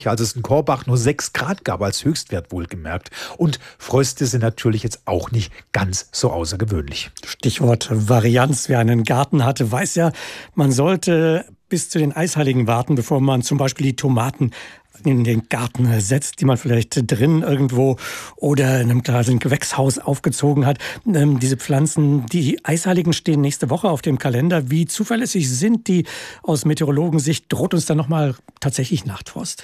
als es in Korbach nur 6 Grad gab, als Höchstwert wohlgemerkt. Und Fröste sind natürlich jetzt auch nicht ganz so außergewöhnlich. Stichwort Varianz. Wer einen Garten hatte, weiß ja, man sollte bis zu den Eisheiligen warten, bevor man zum Beispiel die Tomaten in den Garten setzt, die man vielleicht drin irgendwo oder in einem kleinen Gewächshaus aufgezogen hat. Diese Pflanzen, die Eisheiligen stehen nächste Woche auf dem Kalender. Wie zuverlässig sind die aus Meteorologensicht? Droht uns da nochmal tatsächlich Nachtfrost?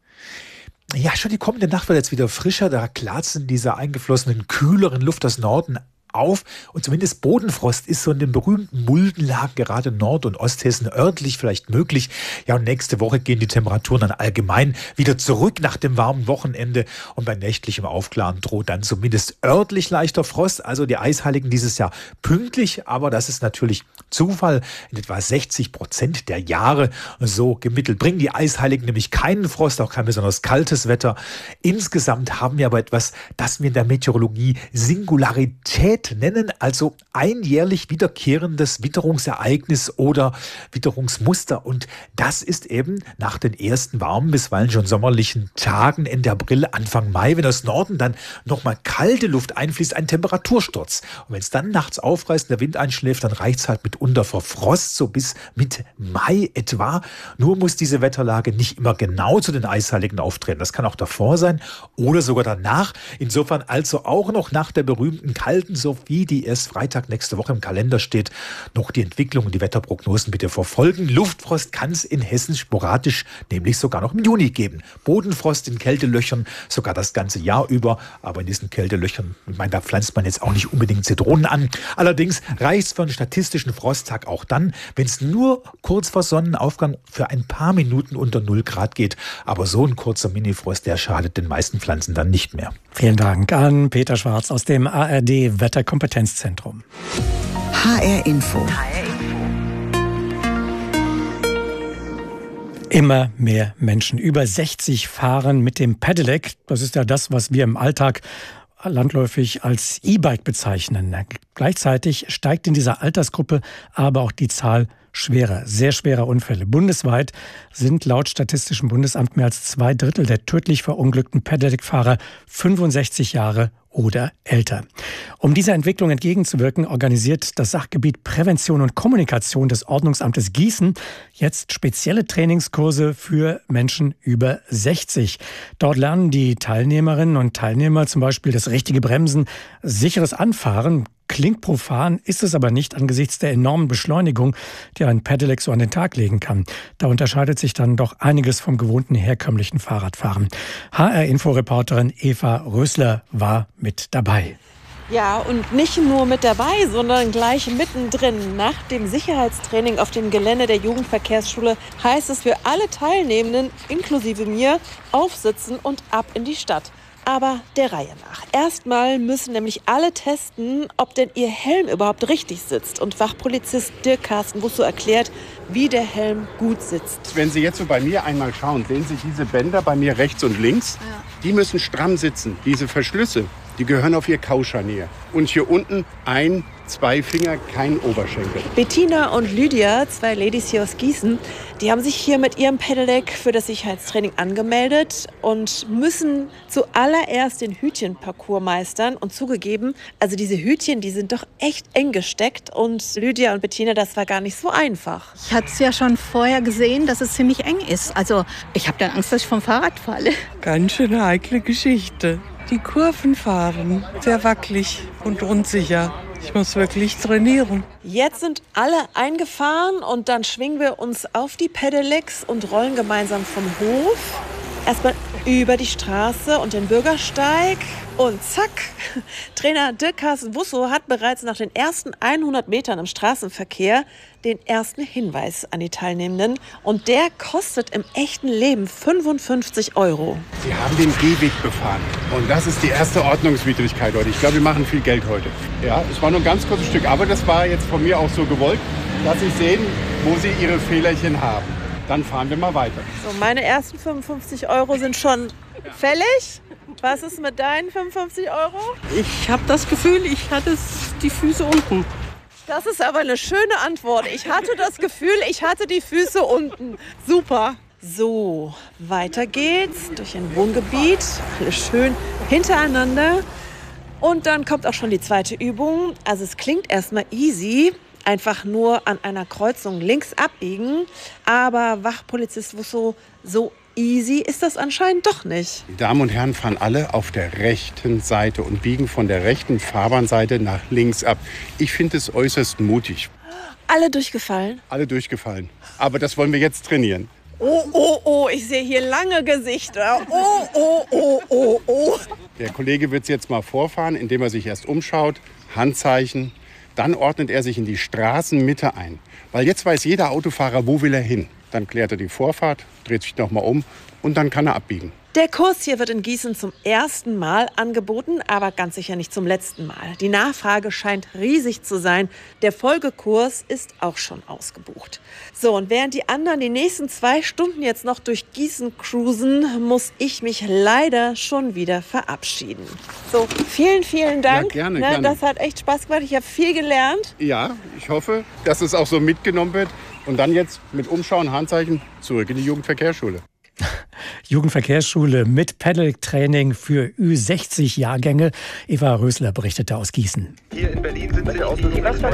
Ja, schon die kommende Nacht wird jetzt wieder frischer. Da klart es in dieser eingeflossenen, kühleren Luft aus Norden auf. Und zumindest Bodenfrost ist so in den berühmten Muldenlagen, gerade Nord- und Osthessen, örtlich vielleicht möglich. Ja, und nächste Woche gehen die Temperaturen dann allgemein wieder zurück nach dem warmen Wochenende. Und bei nächtlichem Aufklaren droht dann zumindest örtlich leichter Frost. Also die Eisheiligen dieses Jahr pünktlich, aber das ist natürlich Zufall. In etwa 60% der Jahre so gemittelt bringen die Eisheiligen nämlich keinen Frost, auch kein besonders kaltes Wetter. Insgesamt haben wir aber etwas, das wir in der Meteorologie Singularität nennen, also ein jährlich wiederkehrendes Witterungsereignis oder Witterungsmuster. Und das ist eben nach den ersten warmen, bisweilen schon sommerlichen Tagen Ende April, Anfang Mai, wenn aus Norden dann nochmal kalte Luft einfließt, ein Temperatursturz. Und wenn es dann nachts aufreißt, der Wind einschläft, dann reicht es halt mitunter vor Frost, so bis Mitte Mai etwa. Nur muss diese Wetterlage nicht immer genau zu den Eisheiligen auftreten. Das kann auch davor sein oder sogar danach. Insofern also auch noch nach der berühmten kalten Sophie, die erst Freitag nächste Woche im Kalender steht, noch die Entwicklung und die Wetterprognosen bitte verfolgen. Luftfrost kann es in Hessen sporadisch, nämlich sogar noch im Juni geben. Bodenfrost in Kältelöchern sogar das ganze Jahr über. Aber in diesen Kältelöchern, ich meine, da pflanzt man jetzt auch nicht unbedingt Zitronen an. Allerdings reicht es für einen statistischen Frosttag auch dann, wenn es nur kurz vor Sonnenaufgang für ein paar Minuten unter 0 Grad geht. Aber so ein kurzer Minifrost, der schadet den meisten Pflanzen dann nicht mehr. Vielen Dank an Peter Schwarz aus dem ARD Wetterkompetenzzentrum. HR Info. Immer mehr Menschen über 60 fahren mit dem Pedelec. Das ist ja das, was wir im Alltag landläufig als E-Bike bezeichnen. Gleichzeitig steigt in dieser Altersgruppe aber auch die Zahl sehr schwerer Unfälle. Bundesweit sind laut Statistischem Bundesamt mehr als 2/3 der tödlich verunglückten Pedelec-Fahrer 65 Jahre oder älter. Um dieser Entwicklung entgegenzuwirken, organisiert das Sachgebiet Prävention und Kommunikation des Ordnungsamtes Gießen jetzt spezielle Trainingskurse für Menschen über 60. Dort lernen die Teilnehmerinnen und Teilnehmer zum Beispiel das richtige Bremsen, sicheres Anfahren. Klingt profan, ist es aber nicht angesichts der enormen Beschleunigung, die ein Pedelec so an den Tag legen kann. Da unterscheidet sich dann doch einiges vom gewohnten herkömmlichen Fahrradfahren. HR-Info-Reporterin Eva Rösler war mit dabei. Ja, und nicht nur mit dabei, sondern gleich mittendrin. Nach dem Sicherheitstraining auf dem Gelände der Jugendverkehrsschule heißt es für alle Teilnehmenden, inklusive mir, aufsitzen und ab in die Stadt. Aber der Reihe nach. Erstmal müssen nämlich alle testen, ob denn ihr Helm überhaupt richtig sitzt. Und Wachpolizist Dirk Carsten Busso erklärt, wie der Helm gut sitzt. Wenn Sie jetzt so bei mir einmal schauen, sehen Sie diese Bänder bei mir rechts und links? Ja. Die müssen stramm sitzen. Diese Verschlüsse, die gehören auf Ihr Kauscharnier. Und hier unten 2 Finger, kein Oberschenkel. Bettina und Lydia, 2 Ladies hier aus Gießen, die haben sich hier mit ihrem Pedelec für das Sicherheitstraining angemeldet und müssen zuallererst den Hütchenparcours meistern. Und zugegeben, also diese Hütchen, die sind doch echt eng gesteckt. Und Lydia und Bettina, das war gar nicht so einfach. Ich hatte es ja schon vorher gesehen, dass es ziemlich eng ist. Also ich habe dann Angst, dass ich vom Fahrrad falle. Ganz schön heikle Geschichte. Die Kurven fahren, sehr wackelig und unsicher. Ich muss wirklich trainieren. Jetzt sind alle eingefahren und dann schwingen wir uns auf die Pedelecs und rollen gemeinsam vom Hof. Erstmal über die Straße und den Bürgersteig und zack. Trainer Dirk Carsten Busso hat bereits nach den ersten 100 Metern im Straßenverkehr den ersten Hinweis an die Teilnehmenden. Und der kostet im echten Leben 55 €. Sie haben den Gehweg befahren. Und das ist die erste Ordnungswidrigkeit heute. Ich glaube, wir machen viel Geld heute. Ja, es war nur ein ganz kurzes Stück. Aber das war jetzt von mir auch so gewollt, dass Sie sehen, wo Sie Ihre Fehlerchen haben. Dann fahren wir mal weiter. So, meine ersten 55 € sind schon fällig. Was ist mit deinen 55 €? Ich habe das Gefühl, ich hatte die Füße unten. Das ist aber eine schöne Antwort. Ich hatte das Gefühl, ich hatte die Füße unten. Super. So, weiter geht's durch ein Wohngebiet, alles schön hintereinander. Und dann kommt auch schon die zweite Übung. Also es klingt erstmal easy, einfach nur an einer Kreuzung links abbiegen. Aber Wachpolizist Wusso, so easy ist das anscheinend doch nicht. Die Damen und Herren fahren alle auf der rechten Seite und biegen von der rechten Fahrbahnseite nach links ab. Ich finde es äußerst mutig. Alle durchgefallen? Alle durchgefallen. Aber das wollen wir jetzt trainieren. Oh, ich sehe hier lange Gesichter. Oh. Der Kollege wird jetzt mal vorfahren, indem er sich erst umschaut, Handzeichen. Dann ordnet er sich in die Straßenmitte ein. Weil jetzt weiß jeder Autofahrer, wo will er hin. Dann klärt er die Vorfahrt, dreht sich nochmal um und dann kann er abbiegen. Der Kurs hier wird in Gießen zum ersten Mal angeboten, aber ganz sicher nicht zum letzten Mal. Die Nachfrage scheint riesig zu sein. Der Folgekurs ist auch schon ausgebucht. So, und während die anderen die nächsten 2 Stunden jetzt noch durch Gießen cruisen, muss ich mich leider schon wieder verabschieden. So, vielen Dank. Ja, gerne. Das hat echt Spaß gemacht. Ich habe viel gelernt. Ja, ich hoffe, dass es auch so mitgenommen wird. Und dann jetzt mit Umschauen, Handzeichen, zurück in die Jugendverkehrsschule. Jugendverkehrsschule mit Pedelec-Training für Ü60-Jahrgänge. Eva Rösler berichtete aus Gießen. Hier in Berlin sind sie aus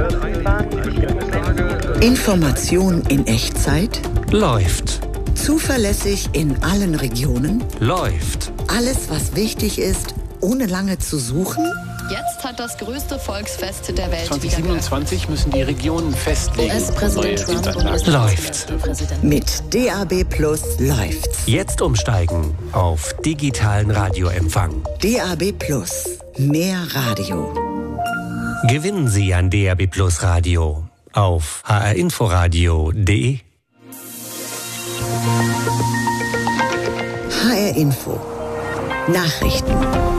Information in Echtzeit. Läuft. Zuverlässig in allen Regionen. Läuft. Alles, was wichtig ist, ohne lange zu suchen. Jetzt hat das größte Volksfest der Welt 2027 müssen die Regionen festlegen. US-Präsident Trump läuft. Mit DAB+ läuft's. Jetzt umsteigen auf digitalen Radioempfang. DAB+, mehr Radio. Gewinnen Sie ein DAB+ Radio auf hrinforadio.de. HR Info. Nachrichten.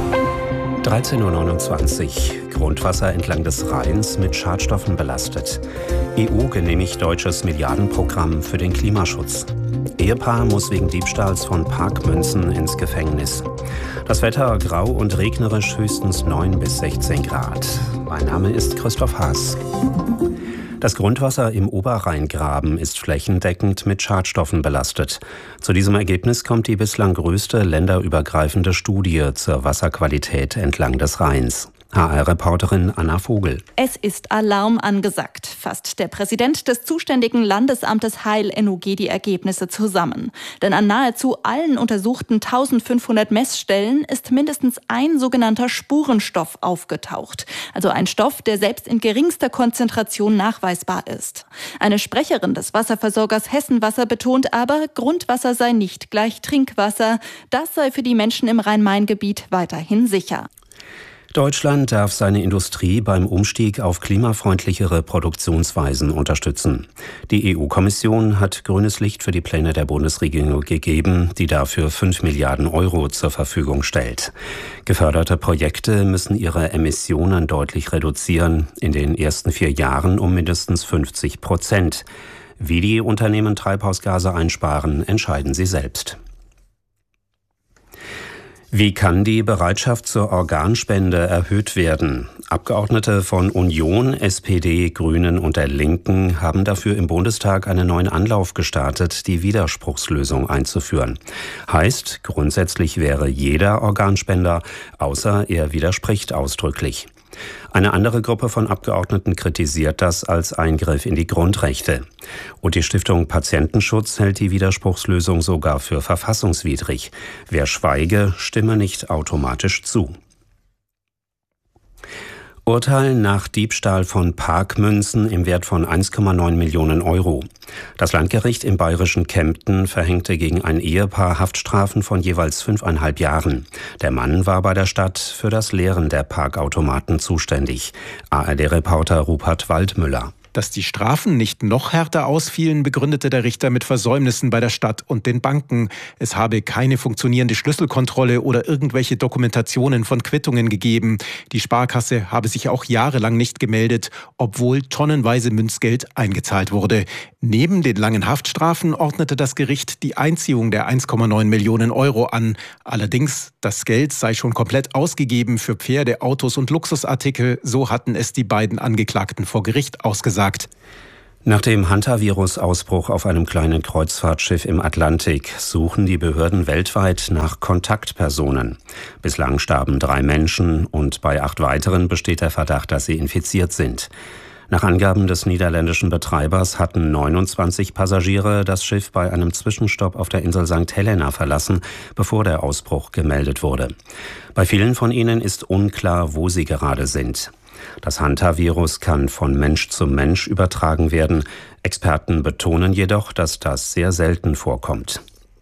13:29 Uhr. Grundwasser entlang des Rheins mit Schadstoffen belastet. EU genehmigt deutsches Milliardenprogramm für den Klimaschutz. Ehepaar muss wegen Diebstahls von Parkmünzen ins Gefängnis. Das Wetter grau und regnerisch, höchstens 9 bis 16 Grad. Mein Name ist Christoph Haas. Das Grundwasser im Oberrheingraben ist flächendeckend mit Schadstoffen belastet. Zu diesem Ergebnis kommt die bislang größte länderübergreifende Studie zur Wasserqualität entlang des Rheins. HR-Reporterin Anna Vogel. Es ist Alarm angesagt. Fasst der Präsident des zuständigen Landesamtes Heil NUG die Ergebnisse zusammen. Denn an nahezu allen untersuchten 1500 Messstellen ist mindestens ein sogenannter Spurenstoff aufgetaucht. Also ein Stoff, der selbst in geringster Konzentration nachweisbar ist. Eine Sprecherin des Wasserversorgers Hessenwasser betont aber, Grundwasser sei nicht gleich Trinkwasser. Das sei für die Menschen im Rhein-Main-Gebiet weiterhin sicher. Deutschland darf seine Industrie beim Umstieg auf klimafreundlichere Produktionsweisen unterstützen. Die EU-Kommission hat grünes Licht für die Pläne der Bundesregierung gegeben, die dafür 5 Milliarden Euro zur Verfügung stellt. Geförderte Projekte müssen ihre Emissionen deutlich reduzieren, in den ersten 4 Jahren um mindestens 50%. Wie die Unternehmen Treibhausgase einsparen, entscheiden sie selbst. Wie kann die Bereitschaft zur Organspende erhöht werden? Abgeordnete von Union, SPD, Grünen und der Linken haben dafür im Bundestag einen neuen Anlauf gestartet, die Widerspruchslösung einzuführen. Heißt, grundsätzlich wäre jeder Organspender, außer er widerspricht ausdrücklich. Eine andere Gruppe von Abgeordneten kritisiert das als Eingriff in die Grundrechte. Und die Stiftung Patientenschutz hält die Widerspruchslösung sogar für verfassungswidrig. Wer schweige, stimme nicht automatisch zu. Urteil nach Diebstahl von Parkmünzen im Wert von 1,9 Millionen Euro. Das Landgericht im bayerischen Kempten verhängte gegen ein Ehepaar Haftstrafen von jeweils 5,5 Jahren. Der Mann war bei der Stadt für das Leeren der Parkautomaten zuständig. ARD-Reporter Rupert Waldmüller. Dass die Strafen nicht noch härter ausfielen, begründete der Richter mit Versäumnissen bei der Stadt und den Banken. Es habe keine funktionierende Schlüsselkontrolle oder irgendwelche Dokumentationen von Quittungen gegeben. Die Sparkasse habe sich auch jahrelang nicht gemeldet, obwohl tonnenweise Münzgeld eingezahlt wurde. Neben den langen Haftstrafen ordnete das Gericht die Einziehung der 1,9 Millionen Euro an. Allerdings, das Geld sei schon komplett ausgegeben für Pferde, Autos und Luxusartikel. So hatten es die beiden Angeklagten vor Gericht ausgesagt. Nach dem Hantavirus-Ausbruch auf einem kleinen Kreuzfahrtschiff im Atlantik suchen die Behörden weltweit nach Kontaktpersonen. Bislang starben 3 Menschen und bei 8 weiteren besteht der Verdacht, dass sie infiziert sind. Nach Angaben des niederländischen Betreibers hatten 29 Passagiere das Schiff bei einem Zwischenstopp auf der Insel St. Helena verlassen, bevor der Ausbruch gemeldet wurde. Bei vielen von ihnen ist unklar, wo sie gerade sind. Das Hantavirus kann von Mensch zu Mensch übertragen werden. Experten betonen jedoch, dass das sehr selten vorkommt.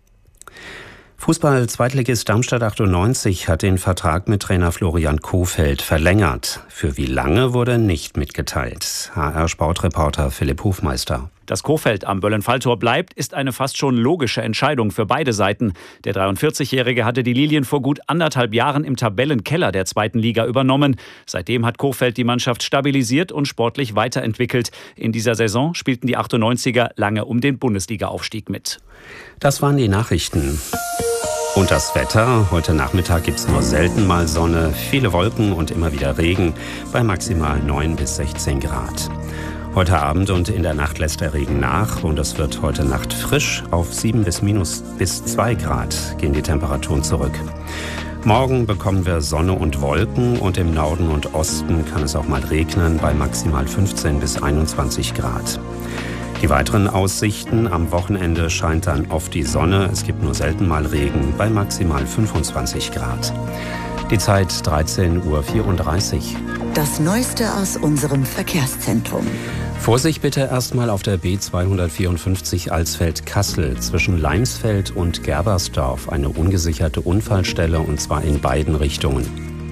Fußball-Zweitligist Darmstadt 98 hat den Vertrag mit Trainer Florian Kohfeldt verlängert. Für wie lange wurde nicht mitgeteilt. HR-Sportreporter Philipp Hofmeister. Dass Kohfeldt am Böllenfalltor bleibt, ist eine fast schon logische Entscheidung für beide Seiten. Der 43-Jährige hatte die Lilien vor gut 1,5 Jahren im Tabellenkeller der 2. Liga übernommen. Seitdem hat Kohfeldt die Mannschaft stabilisiert und sportlich weiterentwickelt. In dieser Saison spielten die 98er lange um den Bundesliga-Aufstieg mit. Das waren die Nachrichten. Und das Wetter. Heute Nachmittag gibt es nur selten mal Sonne, viele Wolken und immer wieder Regen bei maximal 9 bis 16 Grad. Heute Abend und in der Nacht lässt der Regen nach und es wird heute Nacht frisch. Auf 7 bis 2 Grad gehen die Temperaturen zurück. Morgen bekommen wir Sonne und Wolken und im Norden und Osten kann es auch mal regnen bei maximal 15 bis 21 Grad. Die weiteren Aussichten: am Wochenende scheint dann oft die Sonne, es gibt nur selten mal Regen bei maximal 25 Grad. Die Zeit 13:34 Uhr. Das Neueste aus unserem Verkehrszentrum. Vorsicht bitte erstmal auf der B254 Alsfeld-Kassel zwischen Leinsfeld und Gerbersdorf. Eine ungesicherte Unfallstelle und zwar in beiden Richtungen.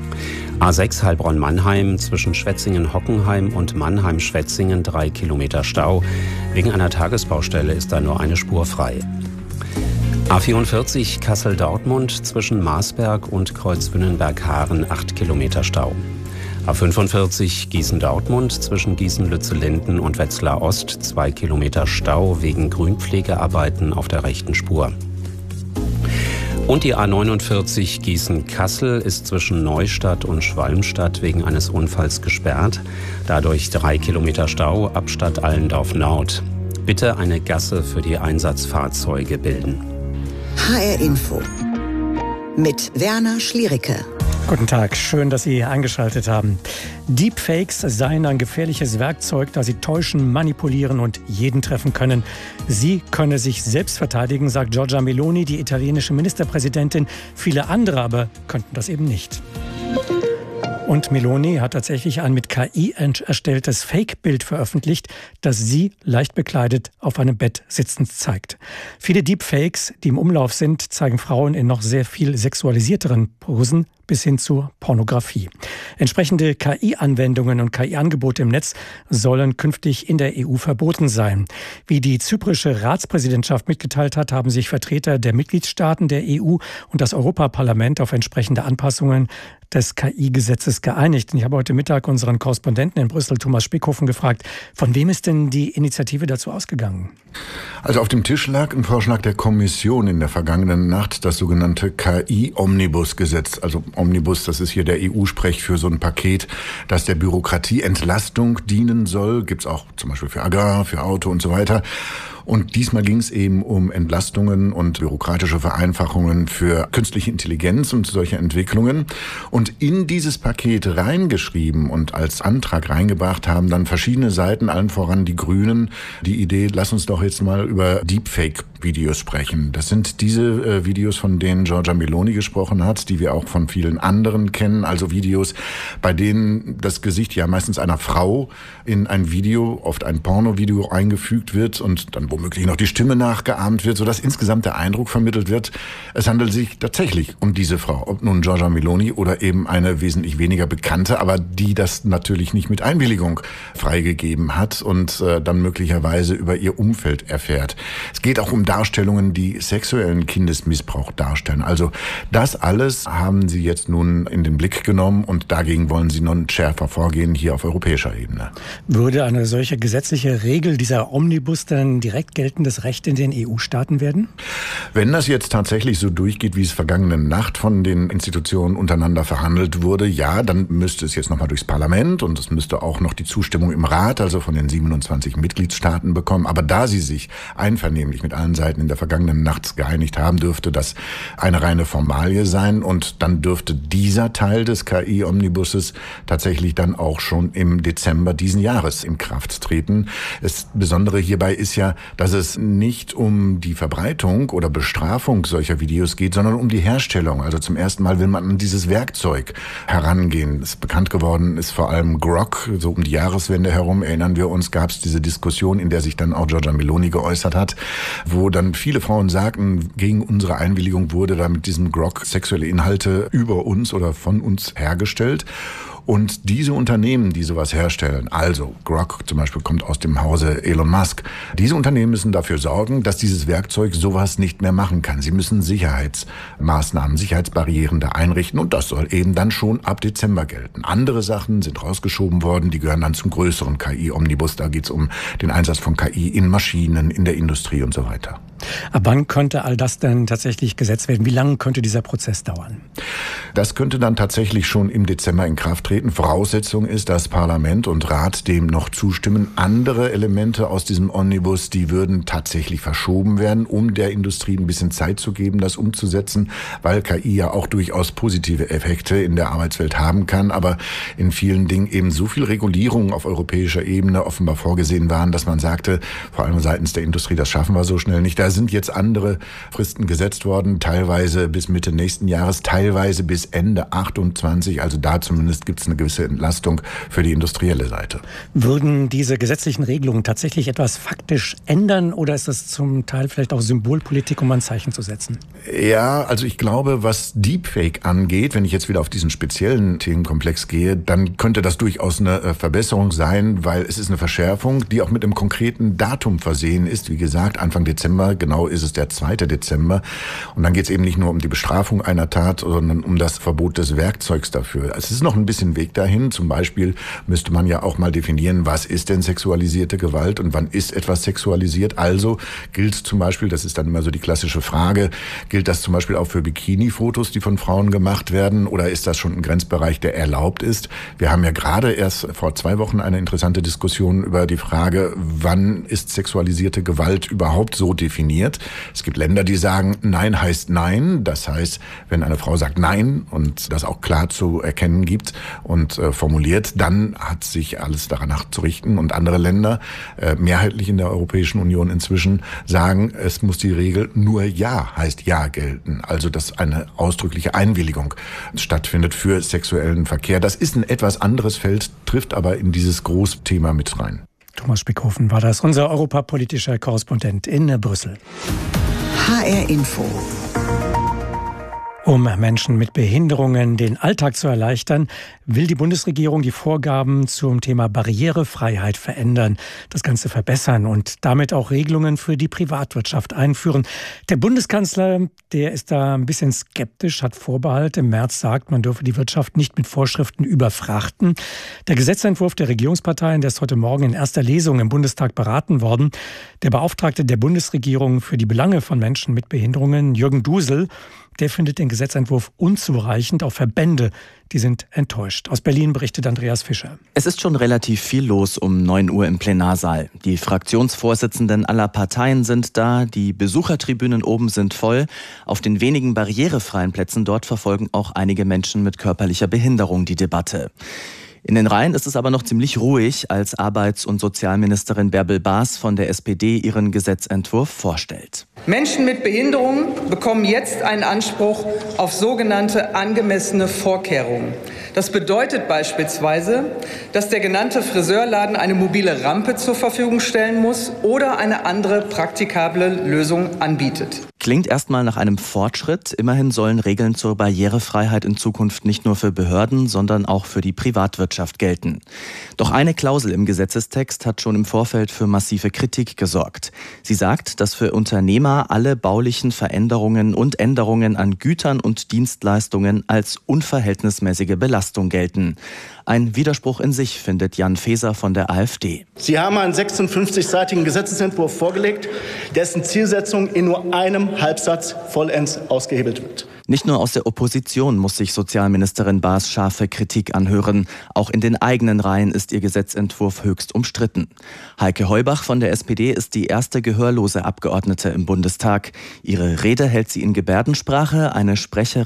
A6 Heilbronn-Mannheim zwischen Schwetzingen-Hockenheim und Mannheim-Schwetzingen 3 Kilometer Stau. Wegen einer Tagesbaustelle ist da nur eine Spur frei. A44 Kassel-Dortmund zwischen Marsberg und Kreuzwünnenberg-Haaren 8 Kilometer Stau. A45 Gießen-Dortmund zwischen Gießen-Lützellinden und Wetzlar Ost 2 Kilometer Stau wegen Grünpflegearbeiten auf der rechten Spur. Und die A49 Gießen-Kassel ist zwischen Neustadt und Schwalmstadt wegen eines Unfalls gesperrt. Dadurch 3 Kilometer Stau ab Stadt Allendorf Nord. Bitte eine Gasse für die Einsatzfahrzeuge bilden. HR Info mit Werner Schliericke. Guten Tag, schön, dass Sie eingeschaltet haben. Deepfakes seien ein gefährliches Werkzeug, da sie täuschen, manipulieren und jeden treffen können. Sie könne sich selbst verteidigen, sagt Giorgia Meloni, die italienische Ministerpräsidentin. Viele andere aber könnten das eben nicht. Und Meloni hat tatsächlich ein mit KI erstelltes Fake-Bild veröffentlicht, das sie leicht bekleidet auf einem Bett sitzend zeigt. Viele Deepfakes, die im Umlauf sind, zeigen Frauen in noch sehr viel sexualisierteren Posen bis hin zur Pornografie. Entsprechende KI-Anwendungen und KI-Angebote im Netz sollen künftig in der EU verboten sein. Wie die zyprische Ratspräsidentschaft mitgeteilt hat, haben sich Vertreter der Mitgliedstaaten der EU und das Europaparlament auf entsprechende Anpassungen des KI-Gesetzes geeinigt. Und ich habe heute Mittag unseren Korrespondenten in Brüssel, Thomas Spickhofen, gefragt, von wem ist denn die Initiative dazu ausgegangen? Also auf dem Tisch lag ein Vorschlag der Kommission in der vergangenen Nacht, das sogenannte KI-Omnibus-Gesetz. Also Omnibus, das ist hier der EU-Sprech für so ein Paket, das der Bürokratieentlastung dienen soll. Gibt's auch zum Beispiel für Agrar, für Auto und so weiter. Und diesmal ging es eben um Entlastungen und bürokratische Vereinfachungen für künstliche Intelligenz und solche Entwicklungen. Und in dieses Paket reingeschrieben und als Antrag reingebracht haben dann verschiedene Seiten, allen voran die Grünen, die Idee, lass uns doch jetzt mal über Deepfake-Videos sprechen. Das sind diese Videos, von denen Giorgia Meloni gesprochen hat, die wir auch von vielen anderen kennen. Also Videos, bei denen das Gesicht ja meistens einer Frau in ein Video, oft ein Pornovideo eingefügt wird und dann womöglich noch die Stimme nachgeahmt wird, sodass insgesamt der Eindruck vermittelt wird, es handelt sich tatsächlich um diese Frau. Ob nun Giorgia Meloni oder eben eine wesentlich weniger bekannte, aber die das natürlich nicht mit Einwilligung freigegeben hat und dann möglicherweise über ihr Umfeld erfährt. Es geht auch um Darstellungen, die sexuellen Kindesmissbrauch darstellen. Also das alles haben sie jetzt nun in den Blick genommen und dagegen wollen sie nun schärfer vorgehen hier auf europäischer Ebene. Würde eine solche gesetzliche Regel, dieser Omnibus, dann direkt weltweit geltendes Recht in den EU-Staaten werden? Wenn das jetzt tatsächlich so durchgeht, wie es vergangene Nacht von den Institutionen untereinander verhandelt wurde, ja, dann müsste es jetzt nochmal durchs Parlament und es müsste auch noch die Zustimmung im Rat, also von den 27 Mitgliedstaaten bekommen. Aber da sie sich einvernehmlich mit allen Seiten in der vergangenen Nacht geeinigt haben, dürfte das eine reine Formalie sein und dann dürfte dieser Teil des KI-Omnibusses tatsächlich dann auch schon im Dezember diesen Jahres in Kraft treten. Das Besondere hierbei ist ja, dass es nicht um die Verbreitung oder Bestrafung solcher Videos geht, sondern um die Herstellung. Also zum ersten Mal will man an dieses Werkzeug herangehen. Es ist bekannt geworden ist vor allem Grok. So um die Jahreswende herum, erinnern wir uns, gab es diese Diskussion, in der sich dann auch Giorgia Meloni geäußert hat, wo dann viele Frauen sagten, gegen unsere Einwilligung wurde da mit diesem Grok sexuelle Inhalte über uns oder von uns hergestellt. Und diese Unternehmen, die sowas herstellen, also Grok zum Beispiel kommt aus dem Hause Elon Musk, diese Unternehmen müssen dafür sorgen, dass dieses Werkzeug sowas nicht mehr machen kann. Sie müssen Sicherheitsmaßnahmen, Sicherheitsbarrieren da einrichten und das soll eben dann schon ab Dezember gelten. Andere Sachen sind rausgeschoben worden, die gehören dann zum größeren KI-Omnibus. Da geht es um den Einsatz von KI in Maschinen, in der Industrie und so weiter. Ab wann könnte all das denn tatsächlich gesetzt werden? Wie lange könnte dieser Prozess dauern? Das könnte dann tatsächlich schon im Dezember in Kraft treten. Voraussetzung ist, dass Parlament und Rat dem noch zustimmen. Andere Elemente aus diesem Omnibus, die würden tatsächlich verschoben werden, um der Industrie ein bisschen Zeit zu geben, das umzusetzen, weil KI ja auch durchaus positive Effekte in der Arbeitswelt haben kann, aber in vielen Dingen eben so viel Regulierung auf europäischer Ebene offenbar vorgesehen waren, dass man sagte, vor allem seitens der Industrie, das schaffen wir so schnell nicht. Da sind jetzt andere Fristen gesetzt worden, teilweise bis Mitte nächsten Jahres, teilweise bis Ende 28. Also da zumindest gibt es eine gewisse Entlastung für die industrielle Seite. Würden diese gesetzlichen Regelungen tatsächlich etwas faktisch ändern oder ist das zum Teil vielleicht auch Symbolpolitik, um ein Zeichen zu setzen? Ja, also ich glaube, was Deepfake angeht, wenn ich jetzt wieder auf diesen speziellen Themenkomplex gehe, dann könnte das durchaus eine Verbesserung sein, weil es ist eine Verschärfung, die auch mit einem konkreten Datum versehen ist. Wie gesagt, Anfang Dezember, genau ist es der 2. Dezember. Und dann geht es eben nicht nur um die Bestrafung einer Tat, sondern um das Verbot des Werkzeugs dafür. Es ist noch ein bisschen Weg dahin. Zum Beispiel müsste man ja auch mal definieren, was ist denn sexualisierte Gewalt und wann ist etwas sexualisiert. Also gilt zum Beispiel, das ist dann immer so die klassische Frage, gilt das zum Beispiel auch für Bikini-Fotos, die von Frauen gemacht werden, oder ist das schon ein Grenzbereich, der erlaubt ist? Wir haben ja gerade erst vor 2 Wochen eine interessante Diskussion über die Frage, wann ist sexualisierte Gewalt überhaupt so definiert? Es gibt Länder, die sagen, Nein heißt Nein. Das heißt, wenn eine Frau sagt Nein und das auch klar zu erkennen gibt und formuliert, dann hat sich alles danach zu richten. Und andere Länder, mehrheitlich in der Europäischen Union inzwischen, sagen, es muss die Regel nur Ja heißt Ja gelten. Also, dass eine ausdrückliche Einwilligung stattfindet für sexuellen Verkehr. Das ist ein etwas anderes Feld, trifft aber in dieses Großthema mit rein. Thomas Spickhofen war das, unser europapolitischer Korrespondent in Brüssel. HR Info. Um Menschen mit Behinderungen den Alltag zu erleichtern, will die Bundesregierung die Vorgaben zum Thema Barrierefreiheit verändern, das Ganze verbessern und damit auch Regelungen für die Privatwirtschaft einführen. Der Bundeskanzler, der ist da ein bisschen skeptisch, hat Vorbehalte. Im März sagt, man dürfe die Wirtschaft nicht mit Vorschriften überfrachten. Der Gesetzentwurf der Regierungsparteien, der ist heute Morgen in erster Lesung im Bundestag beraten worden. Der Beauftragte der Bundesregierung für die Belange von Menschen mit Behinderungen, Jürgen Dusel, der findet den Gesetzentwurf unzureichend. Auch Verbände, die sind enttäuscht. Aus Berlin berichtet Andreas Fischer. Es ist schon relativ viel los um 9 Uhr im Plenarsaal. Die Fraktionsvorsitzenden aller Parteien sind da, die Besuchertribünen oben sind voll. Auf den wenigen barrierefreien Plätzen dort verfolgen auch einige Menschen mit körperlicher Behinderung die Debatte. In den Reihen ist es aber noch ziemlich ruhig, als Arbeits- und Sozialministerin Bärbel Baas von der SPD ihren Gesetzentwurf vorstellt. Menschen mit Behinderungen bekommen jetzt einen Anspruch auf sogenannte angemessene Vorkehrungen. Das bedeutet beispielsweise, dass der genannte Friseurladen eine mobile Rampe zur Verfügung stellen muss oder eine andere praktikable Lösung anbietet. Klingt erstmal nach einem Fortschritt. Immerhin sollen Regeln zur Barrierefreiheit in Zukunft nicht nur für Behörden, sondern auch für die Privatwirtschaft gelten. Doch eine Klausel im Gesetzestext hat schon im Vorfeld für massive Kritik gesorgt. Sie sagt, dass für Unternehmer alle baulichen Veränderungen und Änderungen an Gütern und Dienstleistungen als unverhältnismäßige Belastung gelten. Ein Widerspruch in sich, findet Jan Faeser von der AfD. Sie haben einen 56-seitigen Gesetzesentwurf vorgelegt, dessen Zielsetzung in nur einem Halbsatz vollends ausgehebelt wird. Nicht nur aus der Opposition muss sich Sozialministerin Baas scharfe Kritik anhören. Auch in den eigenen Reihen ist ihr Gesetzentwurf höchst umstritten. Heike Heubach von der SPD ist die erste gehörlose Abgeordnete im Bundestag. Ihre Rede hält sie in Gebärdensprache. Eine Sprecherin